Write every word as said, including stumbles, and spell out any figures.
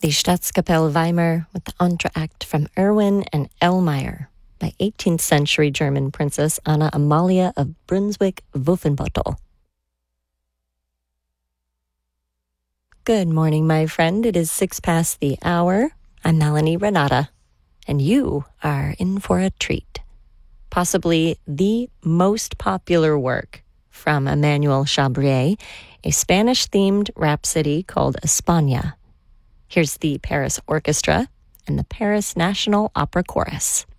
the Staatskapelle Weimar with the entr'acte from Erwin and Elmeyer by eighteenth century German Princess Anna Amalia of Brunswick-Wolfenbüttel. Good morning, my friend. It is six past the hour. I'm Melanie Renata, and you are in for a treat. Possibly the most popular work from Emmanuel Chabrier, a Spanish-themed rhapsody called España. Here's the Paris Orchestra and the Paris National Opera Chorus.